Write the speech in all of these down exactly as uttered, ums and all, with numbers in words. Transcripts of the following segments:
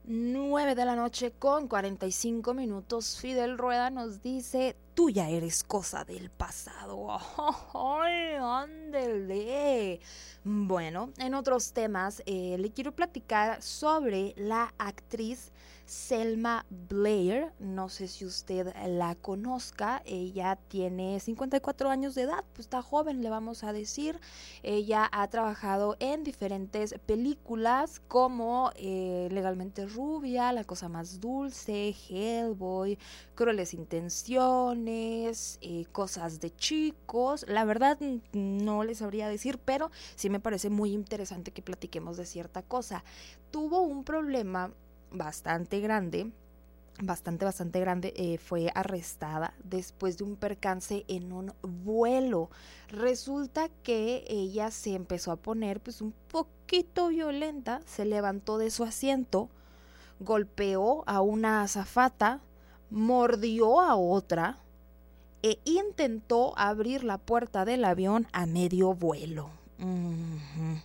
nueve de la noche con cuarenta y cinco minutos. Fidel Rueda nos dice: tú ya eres cosa del pasado. ¡Ay, ándele! Bueno, en otros temas eh, le quiero platicar sobre la actriz Selma Blair. No sé si usted la conozca. Ella tiene cincuenta y cuatro años de edad, pues está joven, le vamos a decir. Ella ha trabajado en diferentes películas como eh, Legalmente Rubia, La Cosa Más Dulce, Hellboy, Crueles Intenciones, eh, Cosas de Chicos. La verdad no les sabría decir, pero sí me parece muy interesante que platiquemos de cierta cosa. Tuvo un problema bastante grande, bastante, bastante grande, eh, fue arrestada después de un percance en un vuelo. Resulta que ella se empezó a poner pues un poquito violenta, se levantó de su asiento, golpeó a una azafata, mordió a otra e intentó abrir la puerta del avión a medio vuelo. Uh-huh.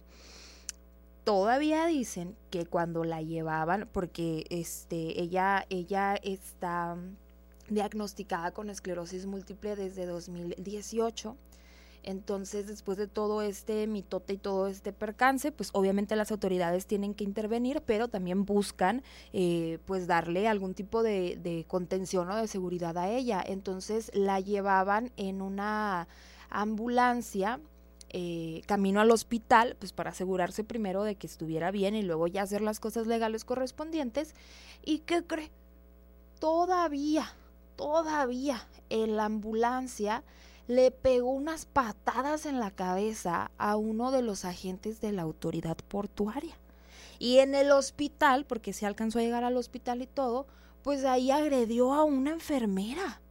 Todavía dicen que cuando la llevaban, porque este, ella, ella está diagnosticada con esclerosis múltiple desde dos mil dieciocho, entonces después de todo este mitote y todo este percance, pues obviamente las autoridades tienen que intervenir, pero también buscan eh, pues darle algún tipo de, de contención o de seguridad a ella. Entonces la llevaban en una ambulancia Eh, camino al hospital, pues para asegurarse primero de que estuviera bien y luego ya hacer las cosas legales correspondientes. ¿Y qué cree? Todavía, todavía en la ambulancia le pegó unas patadas en la cabeza a uno de los agentes de la autoridad portuaria. Y en el hospital, porque se alcanzó a llegar al hospital y todo, pues ahí agredió a una enfermera.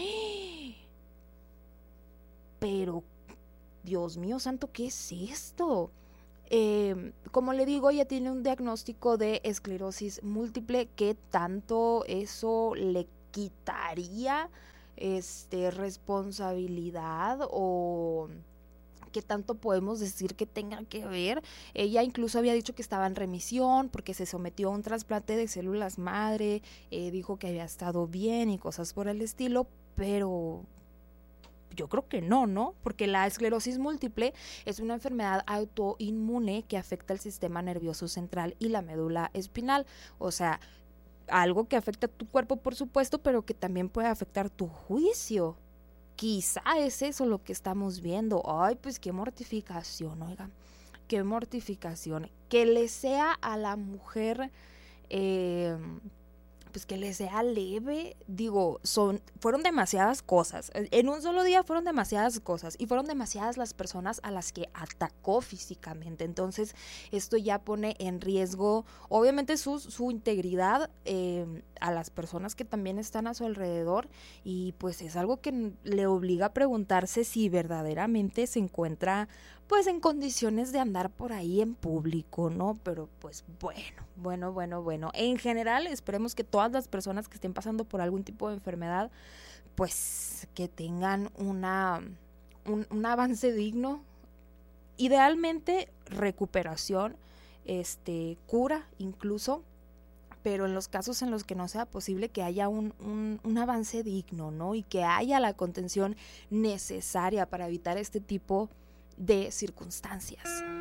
Pero Dios mío santo, ¿qué es esto? Eh, como le digo, ella tiene un diagnóstico de esclerosis múltiple. ¿Qué tanto eso le quitaría este, responsabilidad o qué tanto podemos decir que tenga que ver? Ella incluso había dicho que estaba en remisión porque se sometió a un trasplante de células madre, eh, dijo que había estado bien y cosas por el estilo, pero yo creo que no, ¿no? Porque la esclerosis múltiple es una enfermedad autoinmune que afecta el sistema nervioso central y la médula espinal. O sea, algo que afecta a tu cuerpo, por supuesto, pero que también puede afectar tu juicio. Quizá es eso lo que estamos viendo. Ay, pues qué mortificación, oigan. Qué mortificación. Que le sea a la mujer Eh, pues que le sea leve, digo, son, fueron demasiadas cosas, en un solo día fueron demasiadas cosas y fueron demasiadas las personas a las que atacó físicamente. Entonces esto ya pone en riesgo obviamente su, su integridad, eh, a las personas que también están a su alrededor, y pues es algo que le obliga a preguntarse si verdaderamente se encuentra pues en condiciones de andar por ahí en público, ¿no? Pero pues bueno, bueno, bueno, bueno. En general, esperemos que todas las personas que estén pasando por algún tipo de enfermedad, pues que tengan una, un, un avance digno, idealmente recuperación, este, cura incluso, pero en los casos en los que no sea posible, que haya un, un, un avance digno, ¿no? Y que haya la contención necesaria para evitar este tipo de circunstancias.